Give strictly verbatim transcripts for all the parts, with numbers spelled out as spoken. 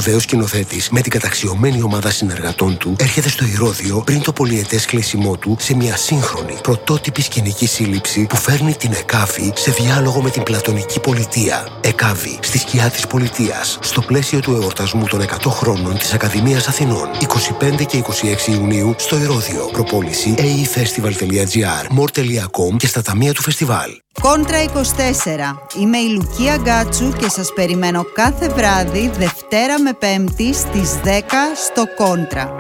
σπουδαίος σκηνοθέτης με την καταξιωμένη ομάδα συνεργατών του έρχεται στο Ηρώδειο πριν το πολυετές κλείσιμό του σε μια σύγχρονη, πρωτότυπη σκηνική σύλληψη που φέρνει την Εκάβη σε διάλογο με την πλατωνική πολιτεία. Εκάβη, στη σκιά της πολιτείας, στο πλαίσιο του εορτασμού των εκατό χρόνων της Ακαδημίας Αθηνών, εικοστή πέμπτη και εικοστή έκτη Ιουνίου στο Ηρώδειο. Προπόληση έι ι φεστιβάλ τελεία τζι άρ, μορ τελεία κομ και στα ταμεία του φεστιβάλ. Κόντρα είκοσι τέσσερα. Είμαι η Λουκία Γκάτσου και σας περιμένω κάθε βράδυ, Δευτέρα με Πέμπτη στις δέκα στο Κόντρα.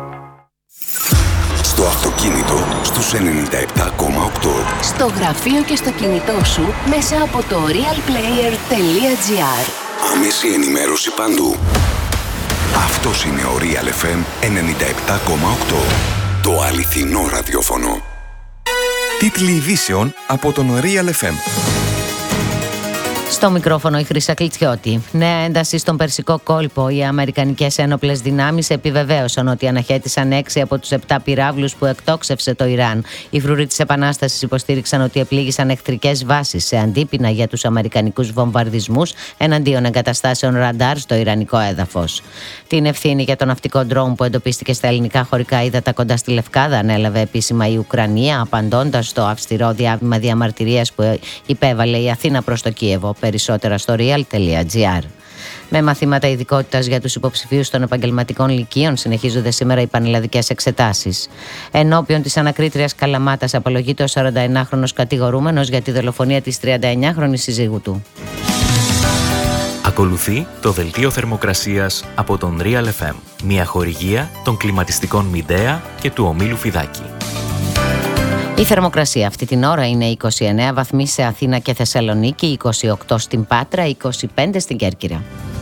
Στο αυτοκίνητο, στους ενενήντα επτά κόμμα οκτώ. Στο γραφείο και στο κινητό σου, μέσα από το real player τελεία τζι άρ. Άμεση ενημέρωση παντού. Αυτός είναι ο Real εφ εμ ενενήντα επτά κόμμα οκτώ. Το αληθινό ραδιόφωνο. Τίτλοι ειδήσεων από τον Real εφ εμ. Στο μικρόφωνο η Χρύσα Κλιτσιώτη. Νέα ένταση στον Περσικό κόλπο. Οι αμερικανικές ένοπλες δυνάμεις επιβεβαίωσαν ότι αναχέτησαν έξι από τους επτά πυράβλους που εκτόξευσε το Ιράν. Οι φρουροί της Επανάστασης υποστήριξαν ότι επλήγησαν εχθρικές βάσεις σε αντίπεινα για τους αμερικανικούς βομβαρδισμούς εναντίον εγκαταστάσεων ραντάρ στο ιρανικό έδαφος. Την ευθύνη για το ναυτικό ντρόουν που εντοπίστηκε στα ελληνικά χωρικά ύδατα κοντά στη Λευκάδα ανέλαβε επίσημα η Ουκρανία, απαντώντας στο αυστηρό διάβημα διαμαρτυρίας που υπέβαλε η Αθήνα προς το Κίεβο. Περισσότερα στο real τελεία τζι άρ. Με μαθήματα ειδικότητας για τους υποψηφίους των επαγγελματικών λυκείων συνεχίζονται σήμερα οι πανελλαδικές εξετάσεις. Ενώπιον της ανακρίτριας Καλαμάτας απολογείται ο σαρανταενάχρονος κατηγορούμενος για τη δολοφονία της τριανταεννιάχρονης συζύγου του. Ακολουθεί το δελτίο θερμοκρασίας από τον Real εφ εμ, μια χορηγία των κλιματιστικών Midea και του ομίλου Φιδάκη. Η θερμοκρασία αυτή την ώρα είναι είκοσι εννέα βαθμοί σε Αθήνα και Θεσσαλονίκη, είκοσι οκτώ στην Πάτρα, είκοσι πέντε στην Κέρκυρα.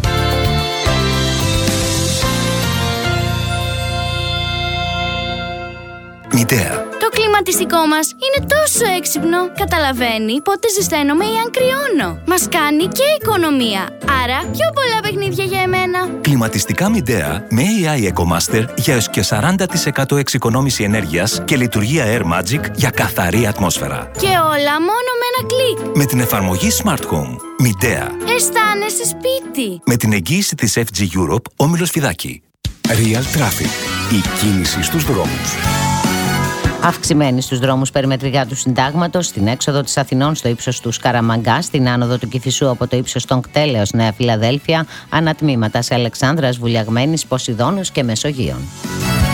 Midea. Το κλιματιστικό μας είναι τόσο έξυπνο. Καταλαβαίνει πότε ζεσταίνομαι ή αν κρυώνω. Μας κάνει και οικονομία. Άρα πιο πολλά παιχνίδια για εμένα. Κλιματιστικά Midea με έι άι EcoMaster για έως και σαράντα τοις εκατό εξοικονόμηση ενέργειας και λειτουργία Air Magic για καθαρή ατμόσφαιρα. Και όλα μόνο με ένα κλικ. Με την εφαρμογή Smart Home. Midea. Αισθάνεσαι σπίτι. Με την εγγύηση της εφ τζι Europe, όμιλος Φιδάκη. Real Traffic. Η κίνηση στους δρόμους. Αυξημένη στους δρόμους περιμετρικά του Συντάγματος, στην έξοδο της Αθηνών στο ύψος του Σκαραμαγκά, στην άνοδο του Κηφισού από το ύψος των Κτέλεως Νέα Φιλαδέλφια, ανατμήματα σε Αλεξάνδρας, Βουλιαγμένης, Ποσειδώνος και Μεσογείων.